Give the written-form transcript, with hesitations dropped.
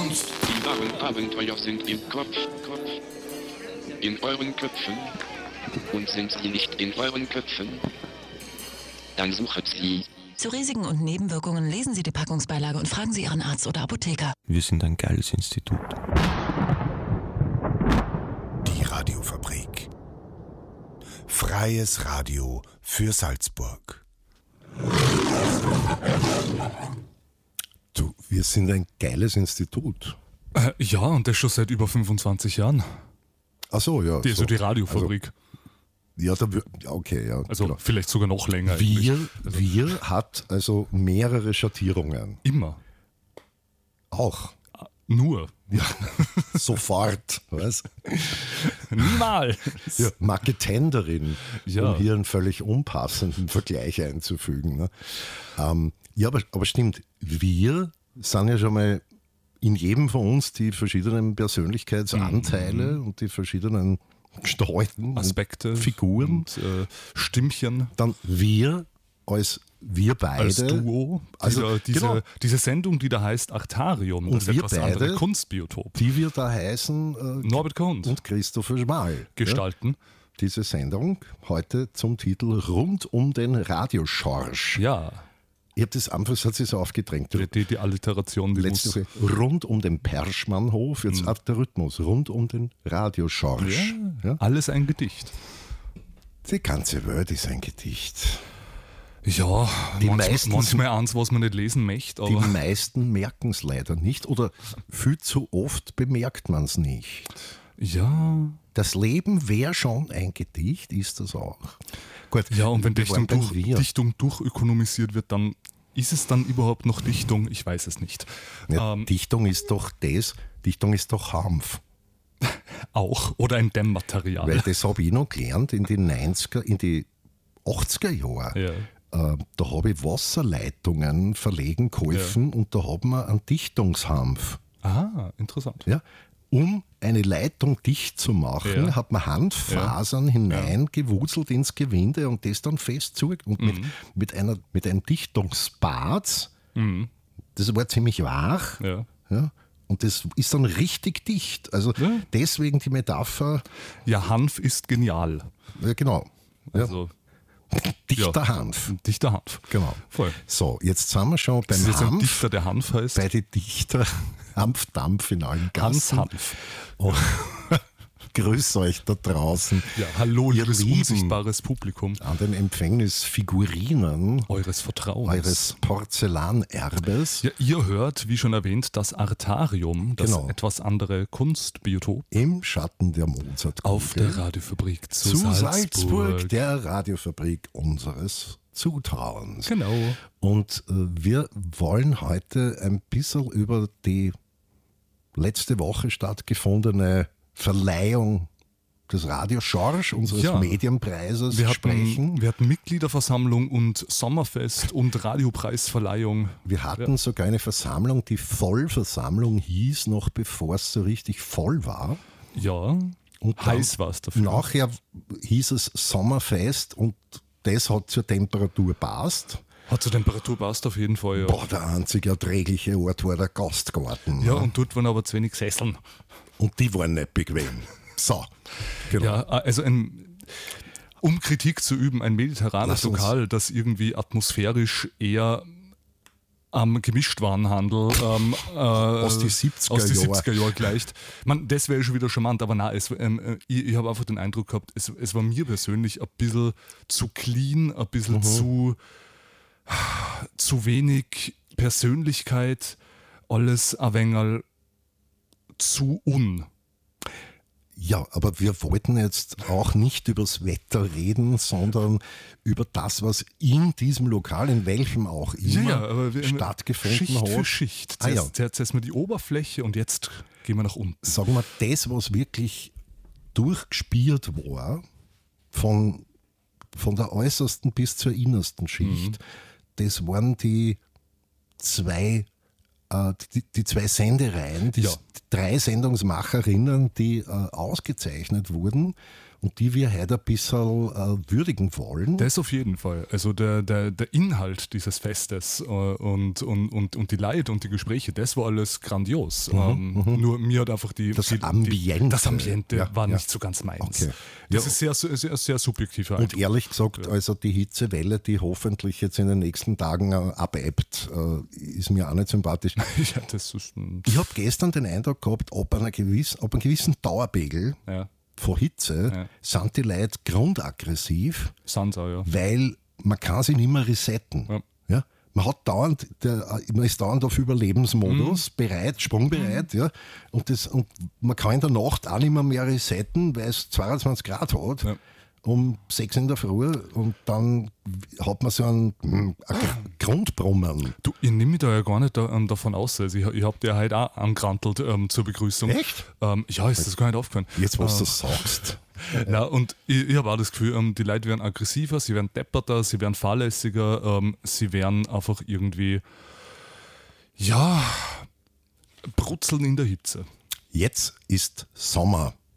Kunst. Die wahren Abenteuer sind im Kopf. In euren Köpfen. Und sind sie nicht in euren Köpfen? Dann sucht sie. Zu Risiken und Nebenwirkungen lesen Sie die Packungsbeilage und fragen Sie Ihren Arzt oder Apotheker. Wir sind ein geiles Institut. Die Radiofabrik. Freies Radio für Salzburg. Du, wir sind ein geiles Institut. Ja, und das schon seit über 25 Jahren. Ach so, ja. Die Radiofabrik. Ja, okay, ja. Also genau. vielleicht sogar noch länger. Wir hat also mehrere Schattierungen. Immer. Auch. Nur. Ja, sofort. Was? Niemals. Ja, Marketenderin, Ja. um hier einen völlig unpassenden Vergleich einzufügen. Ne? Ja, aber stimmt, wir sind ja schon mal in jedem von uns die verschiedenen Persönlichkeitsanteile und die verschiedenen Gestalten, Aspekte, und Figuren. und Stimmchen. Dann wir beide. Als Duo. Also, genau. Diese Sendung, die da heißt Artarium, Und das wir etwas andere beide, Kunstbiotop. Die wir da heißen Norbert Kohnt und Christopher Schmal. gestalten. Ja? Diese Sendung heute zum Titel Rund um den Radioschorsch. Ja, Ich habe das anfangs hat sich so aufgedrängt. die Alliteration, die Letzte muss... Woche rund um den Perschmannhof, jetzt ab der Rhythmus, rund um den Radioschorsch. Ja? Alles ein Gedicht. Die ganze Welt ist ein Gedicht. Ja, Die meisten- manchmal eins, was man nicht lesen möchte, Die aber meisten merken es leider nicht oder viel zu oft bemerkt man es nicht. ja. Das Leben wäre schon ein Gedicht, ist das auch. Gut, Ja, und wenn wir waren beim Wir. Dichtung durchökonomisiert wird, dann ist es dann überhaupt noch Dichtung? Ich weiß es nicht. Ja, Dichtung ist doch Hanf. Auch. Oder ein Dämmmaterial. Weil das habe ich noch gelernt in die 90er, in die 80er Jahre. Ja. Da habe ich Wasserleitungen verlegen geholfen und da haben wir einen Dichtungshanf. Ah, interessant. Ja? Um eine Leitung dicht zu machen, Ja. hat man Hanffasern hineingewurzelt ins Gewinde und das dann fest zu. Und mit einem Dichtungsbad, das war ziemlich wach, Ja. ja, und das ist dann richtig dicht. Also Ja. deswegen die Metapher, Ja, Hanf ist genial. ja, genau. Ja, Also, dichter ja. Hanf. Dichter Hanf. Genau. Voll. So, jetzt sind wir schon Das ist beim jetzt ein Hanf. Dichter, der Hanf heißt. Bei den Dichter Hanfdampf in allen Gassen. Hanf. Oh, grüß euch da draußen. Ja, hallo, ihr liebes Lieben unsichtbares Publikum. an den Empfängnisfigurinen Eures Vertrauens. eures Porzellanerbes Ja, ihr hört, wie schon erwähnt, das Artarium, das Genau. etwas andere Kunstbiotop im Schatten der Mozart auf der Radiofabrik zu zu Salzburg. Salzburg, der Radiofabrik unseres Zutrauens. Genau. Und wir wollen heute ein bisschen über die letzte Woche stattgefundene Verleihung des Radioschorsch, unseres Ja. Medienpreises, Wir sprechen. hatten Mitgliederversammlung und Sommerfest und Radiopreisverleihung. Wir hatten sogar eine Versammlung, die Vollversammlung hieß, noch bevor es so richtig voll war. Ja, Und heiß war es dafür. Nachher hieß es Sommerfest und das hat zur Temperatur passt. Hat zur Temperatur passt auf jeden Fall, ja. Boah, der einzig erträgliche Ort war der Gastgarten. Ja, ne? und dort waren aber zu wenig Sesseln. Und die waren nicht bequem. So, genau. Ja, also um Kritik zu üben, ein mediterranes Lass uns- Lokal, das irgendwie atmosphärisch eher am Gemischtwarenhandel Aus die 70er aus die Jahre. 70er Jahre gleicht. Das wäre schon wieder charmant, aber nein, ich habe einfach den Eindruck gehabt, es war mir persönlich ein bisschen zu clean, ein bisschen zu wenig Persönlichkeit, alles ein wenig zu Ja, aber wir wollten jetzt auch nicht übers Wetter reden, sondern über das, was in diesem Lokal, in welchem auch immer, stattgefunden Schicht hat. für Schicht. Ah, ja. Zuerst mal die Oberfläche und jetzt gehen wir nach unten. Sagen wir, das, was wirklich durchgespielt war, von der äußersten bis zur innersten Schicht, das waren die zwei Sendereien, die Ja. 3 Sendungsmacherinnen, die ausgezeichnet wurden. und die wir heute ein bisschen würdigen wollen. Das auf jeden Fall. Also der Inhalt dieses Festes und die Leute und die Gespräche, das war alles grandios. Nur mir hat einfach das Ambiente war nicht so ganz meins. Okay. Das ist sehr subjektiv. Und ehrlich gesagt, also die Hitzewelle, die hoffentlich jetzt in den nächsten Tagen abebbt, ist mir auch nicht sympathisch. Ja, das ist ich habe gestern den Eindruck gehabt, ab einem gewissen Dauerpegel von Hitze sind die Leute grundaggressiv, weil man kann sich nicht mehr resetten. Ja? Man ist dauernd auf Überlebensmodus, sprungbereit, ja? Und man kann in der Nacht auch nicht mehr resetten, weil es 22 Grad hat. Ja. Um 6 in der Früh und dann hat man so einen Grundbrummen. Du, ich nehme mich da ja gar nicht davon aus. Also ich habe dir heute auch angerantelt zur Begrüßung. Echt? Ja, ist das gar nicht aufgefallen. Jetzt, was du sagst. Ja, und ich habe auch das Gefühl, die Leute werden aggressiver, sie werden depperter, sie werden fahrlässiger, sie werden einfach irgendwie, brutzeln in der Hitze. Jetzt ist Sommer.